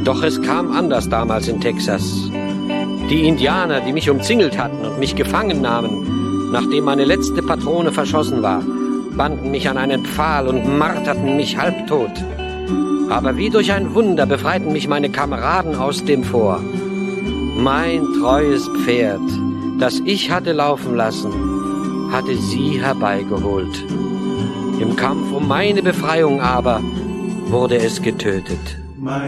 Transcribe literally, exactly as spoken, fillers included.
Doch es kam anders damals in Texas. Die Indianer, die mich umzingelt hatten und mich gefangen nahmen, nachdem meine letzte Patrone verschossen war, banden mich an einen Pfahl und marterten mich halbtot. Aber wie durch ein Wunder befreiten mich meine Kameraden aus dem Fort. Mein treues Pferd, das ich hatte laufen lassen, hatte sie herbeigeholt. Im Kampf um meine Befreiung aber wurde es getötet.